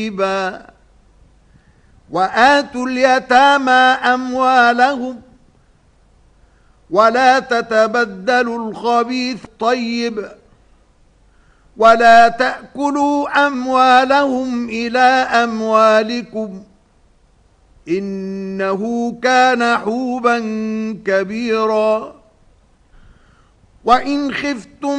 وآتوا اليتامى أموالهم ولا تتبدلوا الخبيث طيب ولا تأكلوا أموالهم إلى أموالكم إنه كان حوبا كبيرا وإن خفتم